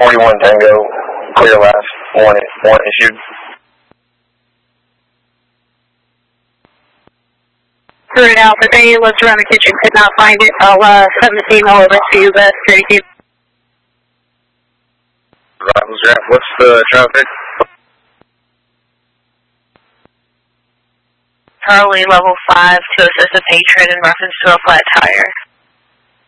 41 Tango, clear last, one issued. Threw it out, but they looked around the kitchen, could not find it. I'll send this email over to you, but thank you. What's the traffic? Charlie, level 5, to assist a patron in reference to a flat tire.